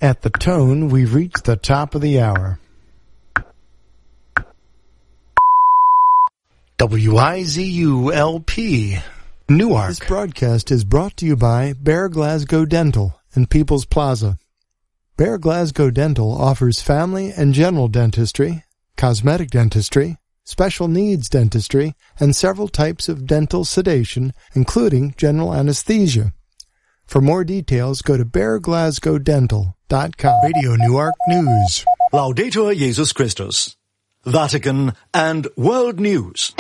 At the tone, we've reached the top of the hour. WIZU-LP, Newark. This broadcast is brought to you by Bear Glasgow Dental in People's Plaza. Bear Glasgow Dental offers family and general dentistry, cosmetic dentistry, special needs dentistry, and several types of dental sedation, including general anesthesia. For more details, go to bearglasgowdental.com. Radio Newark News. Laudetur Jesus Christus. Vatican and World News.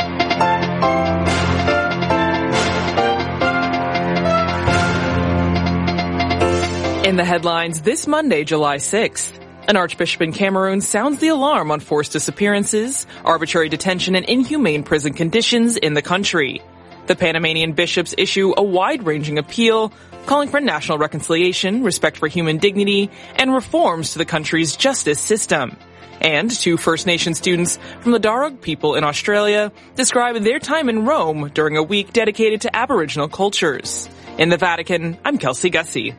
In the headlines this Monday, July 6th, an archbishop in Cameroon sounds the alarm on forced disappearances, arbitrary detention, and inhumane prison conditions in the country. The Panamanian bishops issue a wide-ranging appeal calling for national reconciliation, respect for human dignity, and reforms to the country's justice system. And two First Nation students from the Darug people in Australia describe their time in Rome during a week dedicated to Aboriginal cultures. In the Vatican, I'm Kelsey Gussie.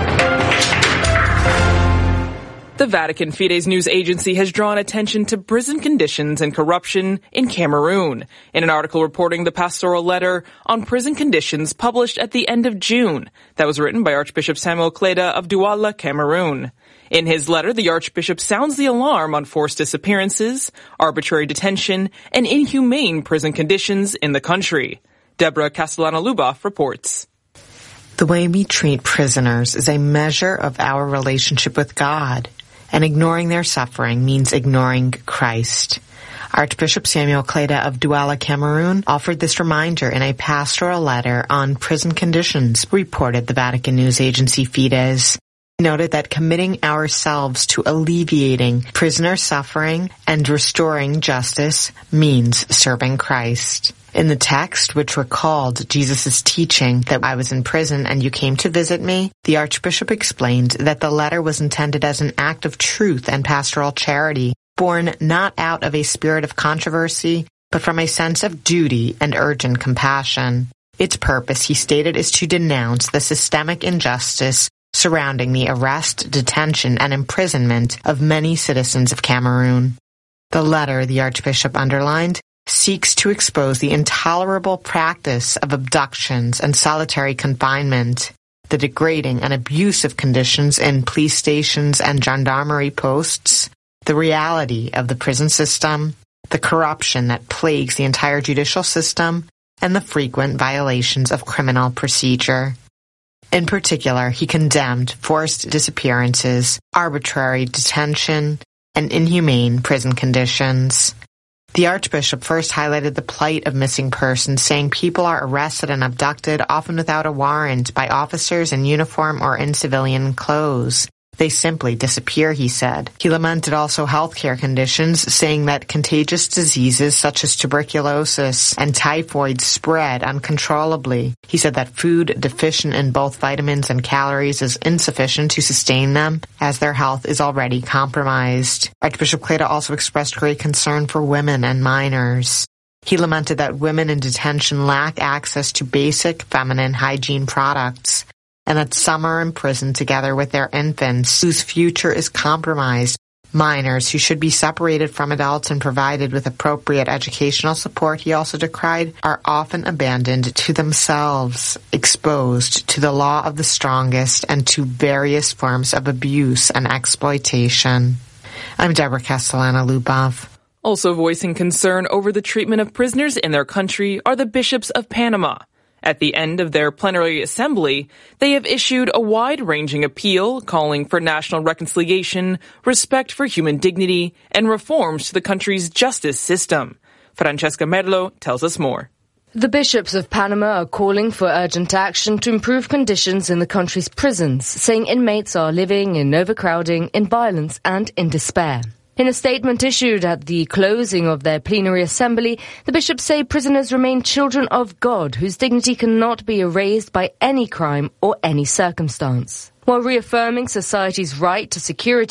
The Vatican Fides news agency has drawn attention to prison conditions and corruption in Cameroon in an article reporting the pastoral letter on prison conditions published at the end of June that was written by Archbishop Samuel Kleda of Douala, Cameroon. In his letter, the Archbishop sounds the alarm on forced disappearances, arbitrary detention, and inhumane prison conditions in the country. Deborah Castellana-Luboff reports. The way we treat prisoners is a measure of our relationship with God, and ignoring their suffering means ignoring Christ. Archbishop Samuel Kleda of Douala, Cameroon, offered this reminder in a pastoral letter on prison conditions, reported the Vatican news agency Fides. He noted that committing ourselves to alleviating prisoner suffering and restoring justice means serving Christ. In the text, which recalled Jesus' teaching that I was in prison and you came to visit me, the Archbishop explained that the letter was intended as an act of truth and pastoral charity, born not out of a spirit of controversy, but from a sense of duty and urgent compassion. Its purpose, he stated, is to denounce the systemic injustice surrounding the arrest, detention, and imprisonment of many citizens of Cameroon. The letter, the Archbishop underlined, seeks to expose the intolerable practice of abductions and solitary confinement, the degrading and abusive conditions in police stations and gendarmerie posts, the reality of the prison system, the corruption that plagues the entire judicial system, and the frequent violations of criminal procedure. In particular, he condemned forced disappearances, arbitrary detention, and inhumane prison conditions. The Archbishop first highlighted the plight of missing persons, saying people are arrested and abducted, often without a warrant, by officers in uniform or in civilian clothes. They simply disappear, he said. He lamented also healthcare conditions, saying that contagious diseases such as tuberculosis and typhoid spread uncontrollably. He said that food deficient in both vitamins and calories is insufficient to sustain them, as their health is already compromised. Archbishop Kleda also expressed great concern for women and minors. He lamented that women in detention lack access to basic feminine hygiene products, and that some are imprisoned together with their infants, whose future is compromised. Minors who should be separated from adults and provided with appropriate educational support, he also decried, are often abandoned to themselves, exposed to the law of the strongest and to various forms of abuse and exploitation. I'm Deborah Castellana-Luboff. Also voicing concern over the treatment of prisoners in their country are the bishops of Panama. At the end of their plenary assembly, they have issued a wide-ranging appeal calling for national reconciliation, respect for human dignity, and reforms to the country's justice system. Francesca Merlo tells us more. The bishops of Panama are calling for urgent action to improve conditions in the country's prisons, saying inmates are living in overcrowding, in violence, and in despair. In a statement issued at the closing of their plenary assembly, the bishops say prisoners remain children of God whose dignity cannot be erased by any crime or any circumstance. While reaffirming society's right to security,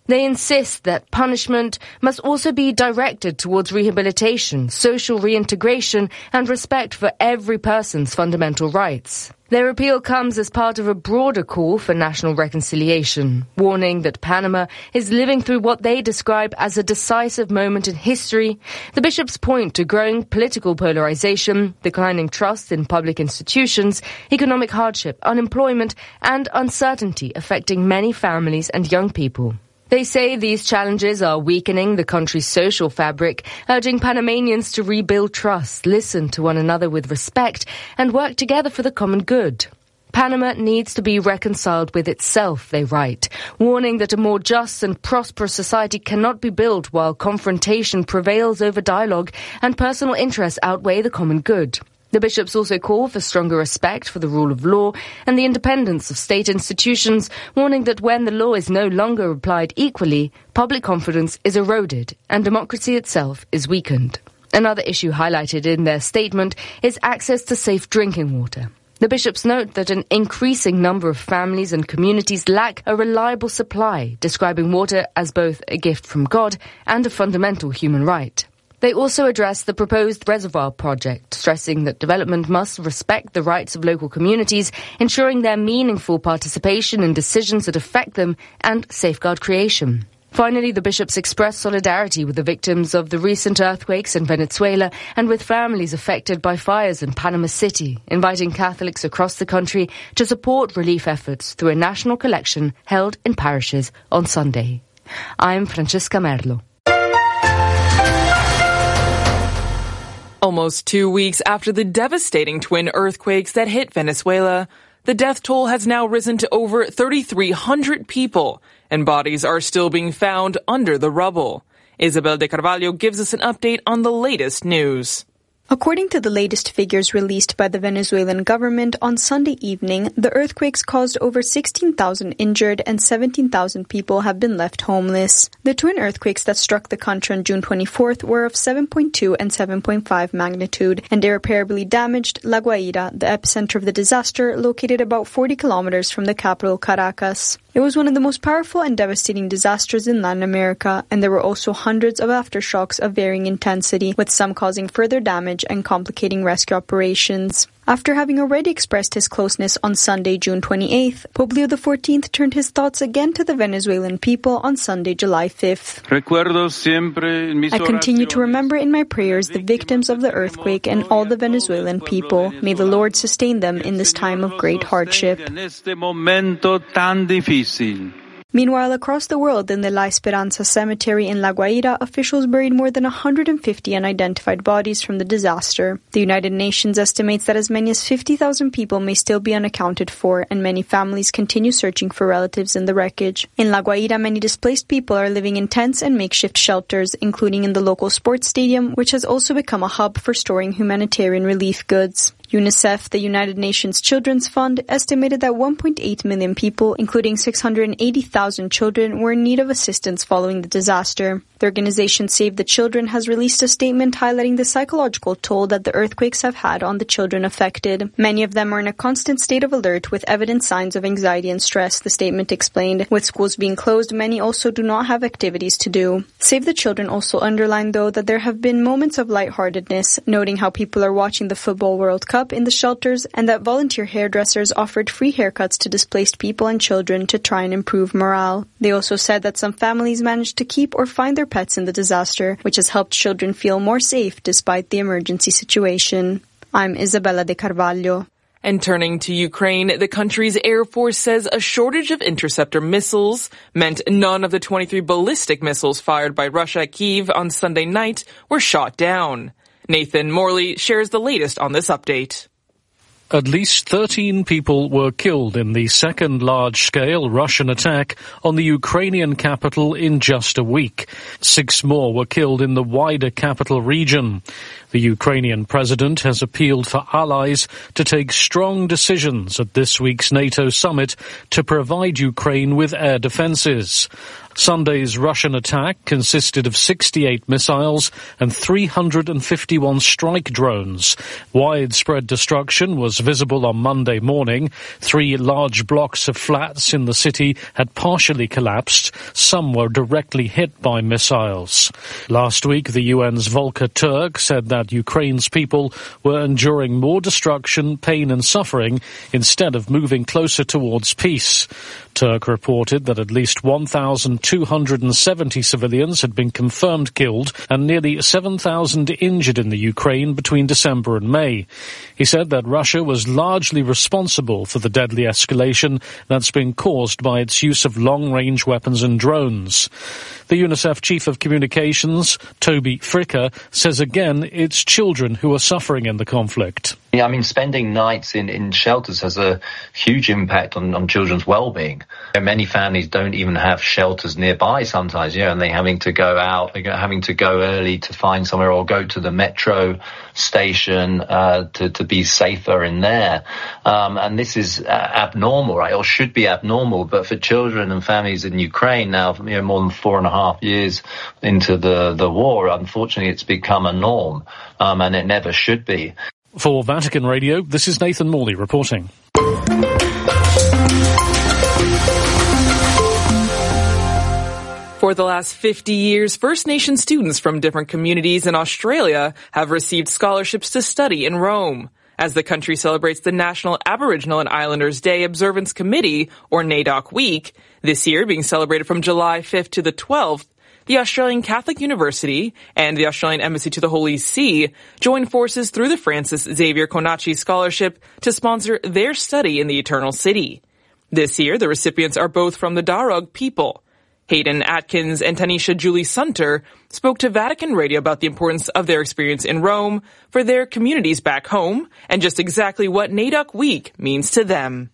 They insist that punishment must also be directed towards rehabilitation, social reintegration, and respect for every person's fundamental rights. Their appeal comes as part of a broader call for national reconciliation, warning that Panama is living through what they describe as a decisive moment in history. The bishops point to growing political polarization, declining trust in public institutions, economic hardship, unemployment, and uncertainty affecting many families and young people. They say these challenges are weakening the country's social fabric, urging Panamanians to rebuild trust, listen to one another with respect, and work together for the common good. Panama needs to be reconciled with itself, they write, warning that a more just and prosperous society cannot be built while confrontation prevails over dialogue and personal interests outweigh the common good. The bishops also call for stronger respect for the rule of law and the independence of state institutions, warning that when the law is no longer applied equally, public confidence is eroded and democracy itself is weakened. Another issue highlighted in their statement is access to safe drinking water. The bishops note that an increasing number of families and communities lack a reliable supply, describing water as both a gift from God and a fundamental human right. They also address the proposed reservoir project, stressing that development must respect the rights of local communities, ensuring their meaningful participation in decisions that affect them, and safeguard creation. Finally, the bishops express solidarity with the victims of the recent earthquakes in Venezuela and with families affected by fires in Panama City, inviting Catholics across the country to support relief efforts through a national collection held in parishes on Sunday. I'm Francesca Merlo. Almost 2 weeks after the devastating twin earthquakes that hit Venezuela, the death toll has now risen to over 3,300 people, and bodies are still being found under the rubble. Isabel de Carvalho gives us an update on the latest news. According to the latest figures released by the Venezuelan government on Sunday evening, the earthquakes caused over 16,000 injured and 17,000 people have been left homeless. The twin earthquakes that struck the country on June 24th were of 7.2 and 7.5 magnitude and irreparably damaged La Guaira, the epicenter of the disaster, located about 40 kilometers from the capital Caracas. It was one of the most powerful and devastating disasters in Latin America, and there were also hundreds of aftershocks of varying intensity, with some causing further damage and complicating rescue operations. After having already expressed his closeness on Sunday, June 28th, Pope Leo XIV turned his thoughts again to the Venezuelan people on Sunday, July 5th. I continue to remember in my prayers the victims of the earthquake and all the Venezuelan people. May the Lord sustain them in this time of great hardship. Meanwhile, across the world in the La Esperanza cemetery in La Guaira, officials buried more than 150 unidentified bodies from the disaster. The United Nations estimates that as many as 50,000 people may still be unaccounted for, and many families continue searching for relatives in the wreckage. In La Guaira, many displaced people are living in tents and makeshift shelters, including in the local sports stadium, which has also become a hub for storing humanitarian relief goods. UNICEF, the United Nations Children's Fund, estimated that 1.8 million people, including 680,000 children, were in need of assistance following the disaster. The organization Save the Children has released a statement highlighting the psychological toll that the earthquakes have had on the children affected. Many of them are in a constant state of alert with evident signs of anxiety and stress, the statement explained. With schools being closed, many also do not have activities to do. Save the Children also underlined, though, that there have been moments of lightheartedness, noting how people are watching the Football World Cup in the shelters and that volunteer hairdressers offered free haircuts to displaced people and children to try and improve morale. They also said that some families managed to keep or find their pets in the disaster, which has helped children feel more safe despite the emergency situation. I'm Isabella de Carvalho. And turning to Ukraine, the country's Air Force says a shortage of interceptor missiles meant none of the 23 ballistic missiles fired by Russia at Kyiv on Sunday night were shot down. Nathan Morley shares the latest on this update. At least 13 people were killed in the second large-scale Russian attack on the Ukrainian capital in just a week. 6 more were killed in the wider capital region. The Ukrainian president has appealed for allies to take strong decisions at this week's NATO summit to provide Ukraine with air defenses. Sunday's Russian attack consisted of 68 missiles and 351 strike drones. Widespread destruction was visible on Monday morning. 3 large blocks of flats in the city had partially collapsed. Some were directly hit by missiles. Last week, the UN's Volker Turk said that Ukraine's people were enduring more destruction, pain and suffering instead of moving closer towards peace. Turk reported that at least 1,270 civilians had been confirmed killed and nearly 7,000 injured in the Ukraine between December and May. He said that Russia was largely responsible for the deadly escalation that's been caused by its use of long-range weapons and drones. The UNICEF Chief of Communications, Toby Fricker, says again it's children who are suffering in the conflict. Yeah, I mean, spending nights in shelters has a huge impact on children's well-being. Many families don't even have shelters nearby sometimes, and they're having to go out, having to go early to find somewhere or go to the metro station to be safer in there. And this is abnormal, right, or should be abnormal. But for children and families in Ukraine now, more than 4.5 years into the war, unfortunately, it's become a norm, and it never should be. For Vatican Radio, this is Nathan Morley reporting. For the last 50 years, First Nation students from different communities in Australia have received scholarships to study in Rome. As the country celebrates the National Aboriginal and Islanders Day Observance Committee, or NAIDOC Week, this year being celebrated from July 5th to the 12th, the Australian Catholic University and the Australian Embassy to the Holy See joined forces through the Francis Xavier Conachi Scholarship to sponsor their study in the Eternal City. This year, the recipients are both from the Darug people. Hayden Atkins and Tanisha Julie Sunter spoke to Vatican Radio about the importance of their experience in Rome for their communities back home and just exactly what NAIDOC Week means to them.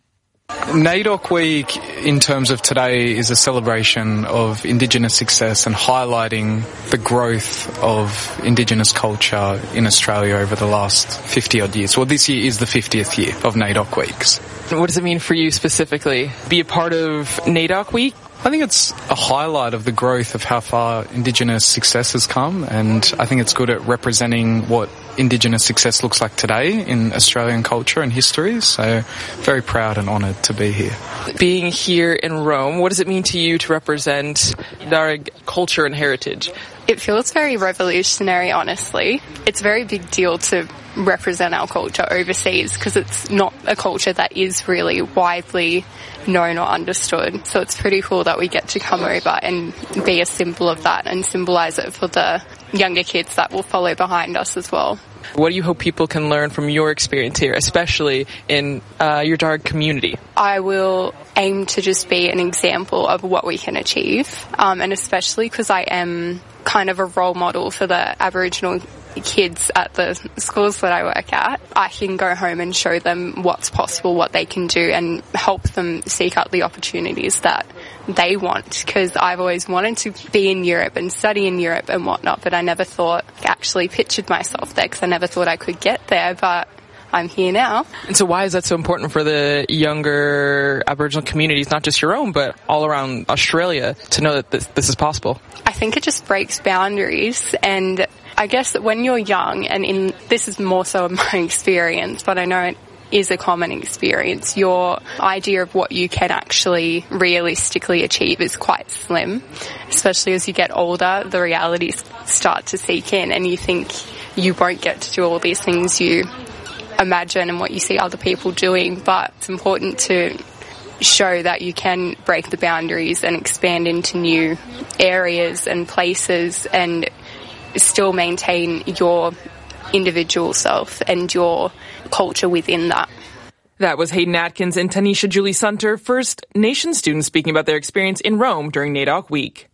NAIDOC Week, in terms of today, is a celebration of Indigenous success and highlighting the growth of Indigenous culture in Australia over the last 50-odd years. Well, this year is the 50th year of NAIDOC Weeks. What does it mean for you specifically? Be a part of NAIDOC Week? I think it's a highlight of the growth of how far Indigenous success has come, and I think it's good at representing what Indigenous success looks like today in Australian culture and history, so very proud and honoured to be here. Being here in Rome, what does it mean to you to represent Darug culture and heritage? It feels very revolutionary, honestly. It's a very big deal to represent our culture overseas because it's not a culture that is really widely known or understood. So it's pretty cool that we get to come over and be a symbol of that and symbolise it for the younger kids that will follow behind us as well. What do you hope people can learn from your experience here, especially in your Darug community? I will aim to just be an example of what we can achieve, and especially because I am kind of a role model for the Aboriginal kids at the schools that I work at. I can go home and show them what's possible, what they can do, and help them seek out the opportunities that they want, because I've always wanted to be in Europe and study in Europe and whatnot, but I never thought, actually pictured myself there because I never thought I could get there, but I'm here now. And so why is that so important for the younger Aboriginal communities, not just your own, but all around Australia, to know that this is possible? I think it just breaks boundaries, and I guess that when you're young, and this is more so my experience, but I know it is a common experience, your idea of what you can actually realistically achieve is quite slim. Especially as you get older, the realities start to seep in and you think you won't get to do all these things you imagine and what you see other people doing, but it's important to show that you can break the boundaries and expand into new areas and places and still maintain your individual self and your culture within that. That was Hayden Atkins and Tanisha Julie Sunter, First Nation students speaking about their experience in Rome during NAIDOC Week.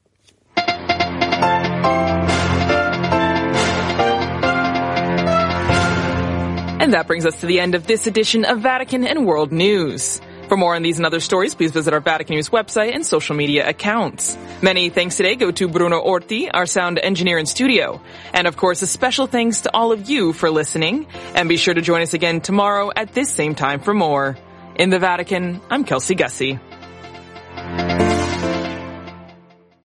And that brings us to the end of this edition of Vatican and World News. For more on these and other stories, please visit our Vatican News website and social media accounts. Many thanks today go to Bruno Orti, our sound engineer in studio. And of course, a special thanks to all of you for listening. And be sure to join us again tomorrow at this same time for more. In the Vatican, I'm Kelsey Gussie.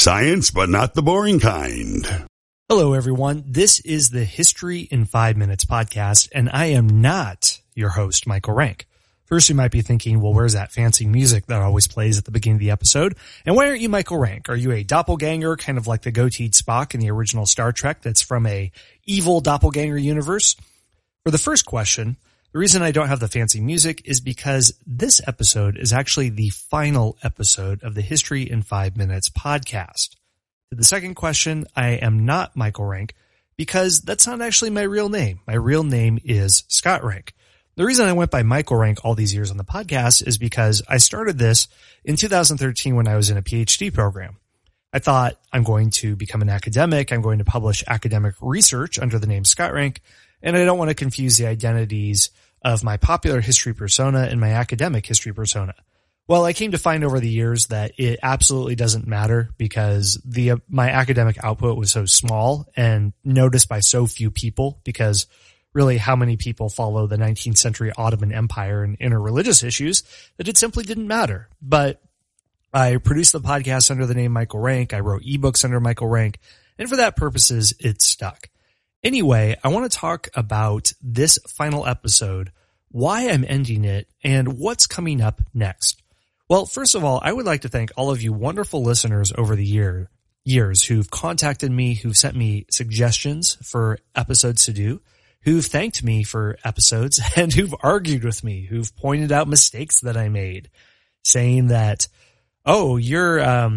Science, but not the boring kind. Hello, everyone. This is the History in 5 Minutes podcast, and I am not your host, Michael Rank. First, you might be thinking, well, where's that fancy music that always plays at the beginning of the episode? And why aren't you Michael Rank? Are you a doppelganger, kind of like the goateed Spock in the original Star Trek that's from a evil doppelganger universe? For the first question, the reason I don't have the fancy music is because this episode is actually the final episode of the History in 5 Minutes podcast. To the second question, I am not Michael Rank because that's not actually my real name. My real name is Scott Rank. The reason I went by Michael Rank all these years on the podcast is because I started this in 2013 when I was in a PhD program. I thought, I'm going to become an academic. I'm going to publish academic research under the name Scott Rank, and I don't want to confuse the identities of my popular history persona and my academic history persona. Well, I came to find over the years that it absolutely doesn't matter because my academic output was so small and noticed by so few people, because really how many people follow the 19th century Ottoman Empire and interreligious issues that it simply didn't matter. But I produced the podcast under the name Michael Rank. I wrote ebooks under Michael Rank, and for that purposes, it stuck. Anyway, I want to talk about this final episode, why I'm ending it, and what's coming up next. Well, first of all, I would like to thank all of you wonderful listeners over the years who've contacted me, who've sent me suggestions for episodes to do, who've thanked me for episodes, and who've argued with me, who've pointed out mistakes that I made, saying that, oh, you're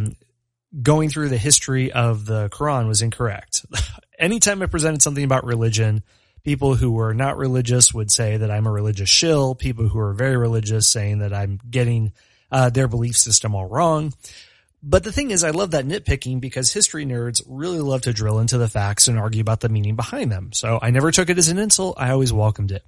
going through the history of the Quran was incorrect. Anytime I presented something about religion, people who were not religious would say that I'm a religious shill. People who are very religious saying that I'm getting their belief system all wrong. But the thing is, I love that nitpicking because history nerds really love to drill into the facts and argue about the meaning behind them. So I never took it as an insult. I always welcomed it.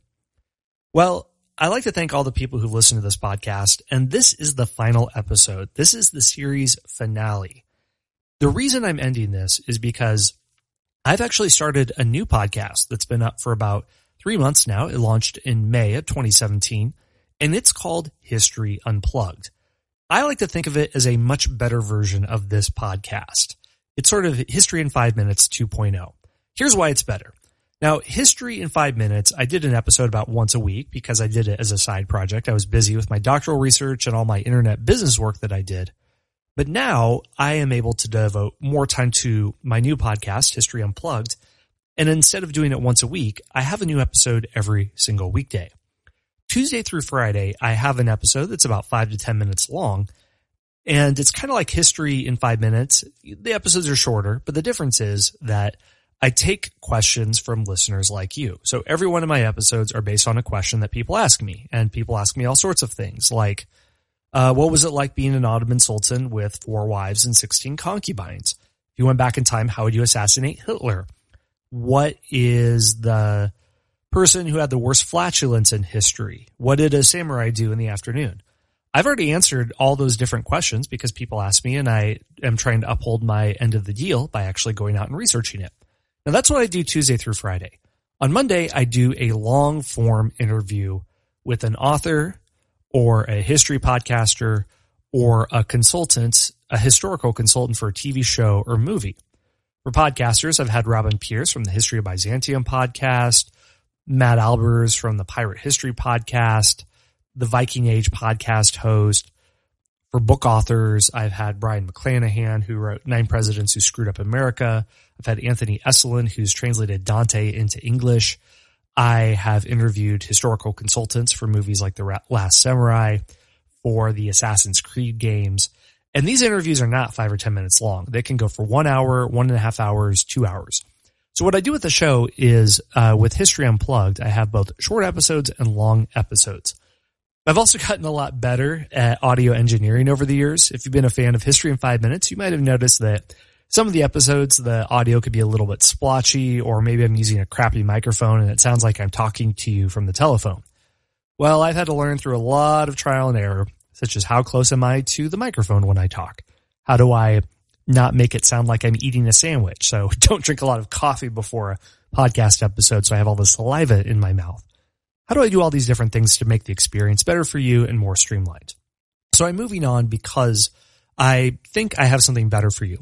Well, I'd like to thank all the people who've listened to this podcast, and this is the final episode. This is the series finale. The reason I'm ending this is because I've actually started a new podcast that's been up for about 3 months now. It launched in May of 2017, and it's called History Unplugged. I like to think of it as a much better version of this podcast. It's sort of History in 5 Minutes 2.0. Here's why it's better. Now, History in 5 Minutes, I did an episode about once a week because I did it as a side project. I was busy with my doctoral research and all my internet business work that I did. But now I am able to devote more time to my new podcast, History Unplugged. And instead of doing it once a week, I have a new episode every single weekday. Tuesday through Friday, I have an episode that's about 5 to 10 minutes long. And it's kind of like History in 5 Minutes. The episodes are shorter, but the difference is that I take questions from listeners like you. So every one of my episodes are based on a question that people ask me. And people ask me all sorts of things like, what was it like being an Ottoman Sultan with 4 wives and 16 concubines? If you went back in time, how would you assassinate Hitler? What is the person who had the worst flatulence in history? What did a samurai do in the afternoon? I've already answered all those different questions because people ask me, and I am trying to uphold my end of the deal by actually going out and researching it. Now, that's what I do Tuesday through Friday. On Monday, I do a long-form interview with an author or a history podcaster or a consultant, a historical consultant for a TV show or movie. For podcasters, I've had Robin Pierce from the History of Byzantium podcast, Matt Albers from the Pirate History podcast, the Viking Age podcast host. For book authors, I've had Brian McClanahan, who wrote 9 Presidents Who Screwed Up America. I've had Anthony Esolen, who's translated Dante into English. I have interviewed historical consultants for movies like The Last Samurai, for the Assassin's Creed games. And these interviews are not 5 or 10 minutes long. They can go for 1 hour, 1.5 hours, 2 hours. So what I do with the show is, with History Unplugged, I have both short episodes and long episodes. I've also gotten a lot better at audio engineering over the years. If you've been a fan of History in 5 Minutes, you might have noticed that some of the episodes, the audio could be a little bit splotchy, or maybe I'm using a crappy microphone and it sounds like I'm talking to you from the telephone. Well, I've had to learn through a lot of trial and error, such as how close am I to the microphone when I talk? How do I not make it sound like I'm eating a sandwich? So don't drink a lot of coffee before a podcast episode so I have all the saliva in my mouth. How do I do all these different things to make the experience better for you and more streamlined? So I'm moving on because I think I have something better for you.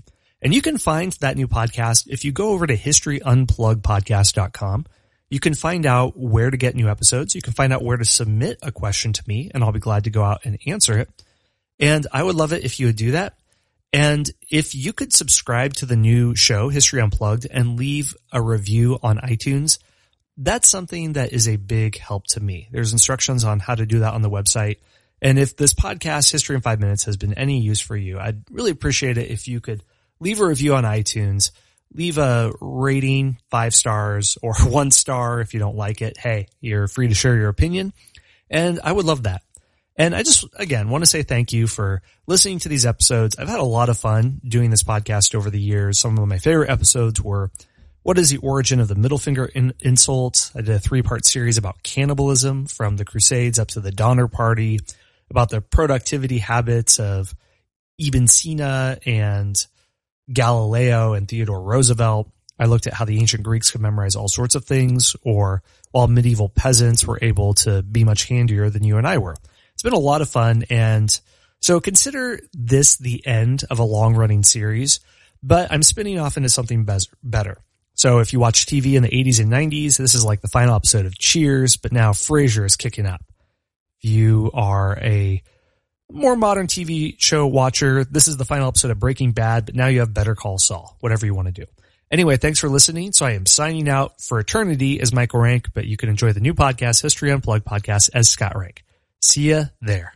And you can find that new podcast if you go over to historyunplugpodcast.com. You can find out where to get new episodes. You can find out where to submit a question to me, and I'll be glad to go out and answer it. And I would love it if you would do that. And if you could subscribe to the new show, History Unplugged, and leave a review on iTunes, that's something that is a big help to me. There's instructions on how to do that on the website. And if this podcast, History in 5 Minutes, has been any use for you, I'd really appreciate it if you could leave a review on iTunes, leave a rating, 5 stars, or 1 star if you don't like it. Hey, you're free to share your opinion, and I would love that. And I just, again, want to say thank you for listening to these episodes. I've had a lot of fun doing this podcast over the years. Some of my favorite episodes were, what is the origin of the middle finger insult? I did a 3-part series about cannibalism from the Crusades up to the Donner Party, about the productivity habits of Ibn Sina and Galileo and Theodore Roosevelt. I looked at how the ancient Greeks could memorize all sorts of things, or while medieval peasants were able to be much handier than you and I were. It's been a lot of fun, and so consider this the end of a long-running series, but I'm spinning off into something better. So if you watch TV in the 80s and 90s, this is like the final episode of Cheers, but now Frasier is kicking up. If you are a more modern TV show watcher, this is the final episode of Breaking Bad, but now you have Better Call Saul, whatever you want to do. Anyway, thanks for listening. So I am signing out for eternity as Michael Rank, but you can enjoy the new podcast, History Unplugged podcast, as Scott Rank. See ya there.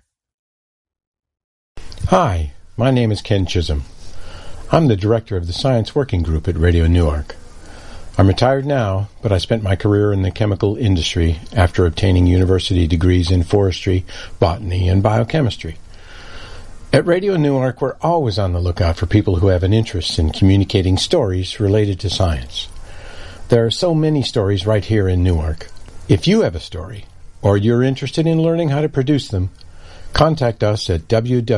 Hi, my name is Ken Chisholm. I'm the director of the Science Working Group at Radio Newark. I'm retired now, but I spent my career in the chemical industry after obtaining university degrees in forestry, botany, and biochemistry. At Radio Newark, we're always on the lookout for people who have an interest in communicating stories related to science. There are so many stories right here in Newark. If you have a story, or you're interested in learning how to produce them, contact us at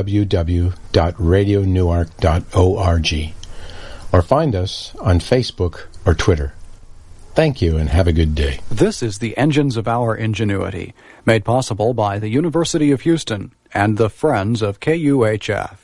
www.radionewark.org or find us on Facebook or Twitter. Thank you and have a good day. This is the Engines of Our Ingenuity, made possible by the University of Houston and the Friends of KUHF.